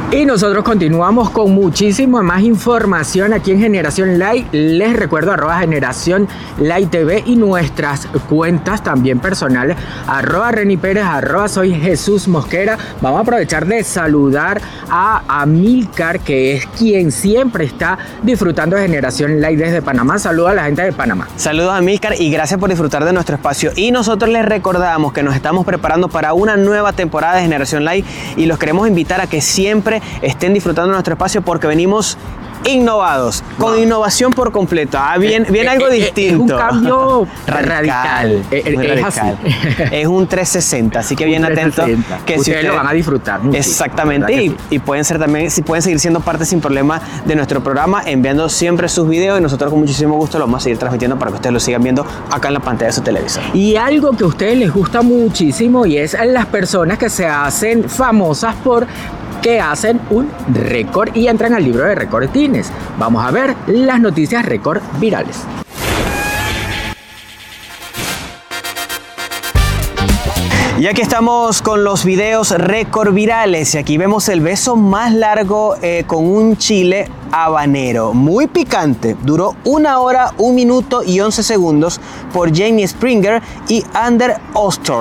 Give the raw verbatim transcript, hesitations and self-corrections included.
Y nosotros continuamos con muchísima más información aquí en Generación Live. Les recuerdo arroba Generación Live T V y nuestras cuentas también personales, arroba Reni Pérez, arroba soy Jesús Mosquera. Vamos a aprovechar de saludar a Amilcar, que es quien siempre está disfrutando de Generación Live desde Panamá. Saludos a la gente de Panamá. Saludos a Amilcar y gracias por disfrutar de nuestro espacio. Y nosotros les recordamos que nos estamos preparando para una nueva temporada de Generación Live y los queremos invitar a que siempre estén disfrutando de nuestro espacio porque venimos innovados, con wow. innovación por completo. Ah, bien, bien eh, algo eh, distinto. Es un cambio radical. radical. Es, es, radical. es un trescientos sesenta, así que bien atento. Que ustedes si ustedes lo van a disfrutar mucho. Exactamente. Y, sí. y pueden ser también, si pueden seguir siendo parte sin problema de nuestro programa, enviando siempre sus videos y nosotros con muchísimo gusto lo vamos a seguir transmitiendo para que ustedes lo sigan viendo acá en la pantalla de su televisor. Y algo que a ustedes les gusta muchísimo y es las personas que se hacen famosas por que hacen un récord y entran al libro de récord Guinness. Vamos a ver las noticias récord virales. Y aquí estamos con los videos récord virales y aquí vemos el beso más largo eh, con un chile habanero, muy picante. Duró una hora, un minuto y once segundos por Jamie Springer y Ander Ostor.